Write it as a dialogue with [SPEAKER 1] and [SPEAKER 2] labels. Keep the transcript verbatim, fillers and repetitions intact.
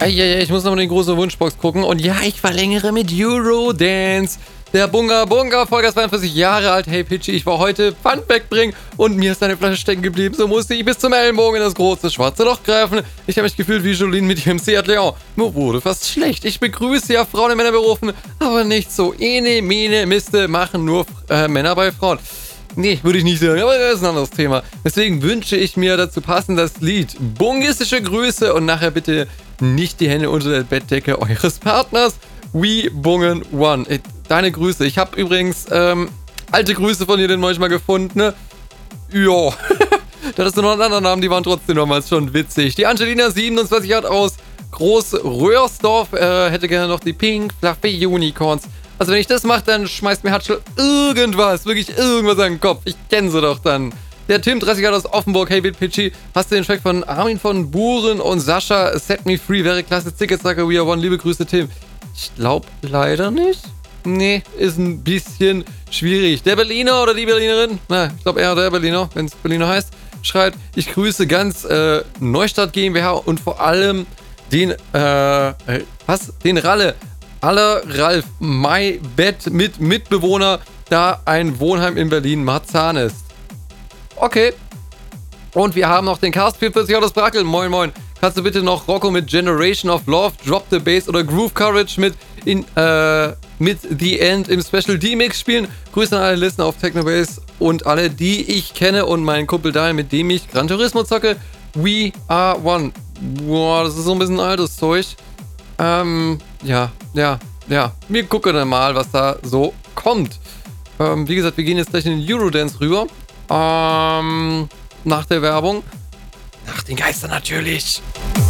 [SPEAKER 1] Eieiei, ich muss noch mal in die große Wunschbox gucken. Und ja, ich verlängere mit Eurodance. Der Bunga Bunga, Folge zweiundvierzig Jahre alt. Hey Pitchy, ich war heute Pfand wegbringen und mir ist eine Flasche stecken geblieben. So musste ich bis zum Ellenbogen in das große schwarze Loch greifen. Ich habe mich gefühlt wie Jolene mit ihrem Seat Leon. Mir wurde fast schlecht. Ich begrüße ja Frauen in Männerberufen, aber nicht so. Ene, Mene, Miste machen nur äh, Männer bei Frauen. Nee, würde ich nicht sagen, aber das ist ein anderes Thema. Deswegen wünsche ich mir dazu passend das Lied Bungistische Grüße und nachher bitte nicht die Hände unter der Bettdecke eures Partners. We Bungen One. Deine Grüße. Ich habe übrigens ähm, alte Grüße von dir denn manchmal gefunden, ne? Ja. Da hast du noch einen anderen Namen, die waren trotzdem damals schon witzig. Die Angelina siebenundzwanzig Jahre aus Groß-Röhrsdorf äh, hätte gerne noch die Pink Fluffy Unicorns. Also wenn ich das mache, dann schmeißt mir Hatschel irgendwas, wirklich irgendwas an den Kopf. Ich kenne sie doch dann. Der Tim, dreißig Jahre aus Offenburg, hey Bit Pitchy, hast du den Track von Armin von Buren und Sascha, Set Me Free, wäre klasse, Ticketsacker, We Are One, liebe Grüße Tim. Ich glaube leider nicht. Nee, ist ein bisschen schwierig. Der Berliner oder die Berlinerin, na, ich glaube eher der Berliner, wenn es Berliner heißt, schreibt, ich grüße ganz äh, Neustadt GmbH und vor allem den, äh, was? Den Ralle. Aller Ralf, My Bett mit Mitbewohner, da ein Wohnheim in Berlin Marzahn ist. Okay. Und wir haben noch den Cast vierundvierzig aus Brackel. Moin, moin. Kannst du bitte noch Rocco mit Generation of Love, Drop the Bass oder Groove Courage mit, in, äh, mit The End im Special D-Mix spielen? Grüße an alle Listen auf Technobase und alle, die ich kenne und meinen Kumpel Daniel, mit dem ich Gran Turismo zocke. We Are One. Boah, das ist so ein bisschen altes Zeug. Ähm, ja, ja, ja. Wir gucken dann mal, was da so kommt. Ähm, wie gesagt, wir gehen jetzt gleich in den Eurodance rüber. Ähm, nach der Werbung. Nach den Geistern natürlich.